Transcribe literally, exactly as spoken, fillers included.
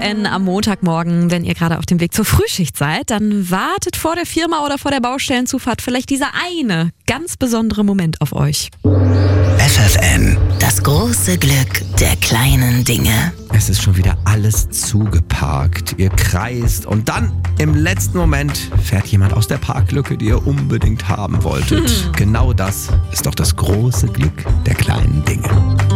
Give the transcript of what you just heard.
N am Montagmorgen, wenn ihr gerade auf dem Weg zur Frühschicht seid, dann wartet vor der Firma oder vor der Baustellenzufahrt vielleicht dieser eine ganz besondere Moment auf euch. F F N. Das große Glück der kleinen Dinge. Es ist schon wieder alles zugeparkt. Ihr kreist und dann im letzten Moment fährt jemand aus der Parklücke, die ihr unbedingt haben wolltet. Genau das ist doch das große Glück der kleinen Dinge.